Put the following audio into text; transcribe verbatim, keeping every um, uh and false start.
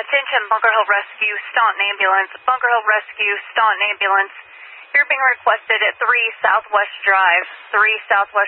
Attention Bunker Hill Rescue, Staunton Ambulance. Bunker Hill Rescue, Staunton Ambulance. You're being requested at three Southwest Drive. three Southwest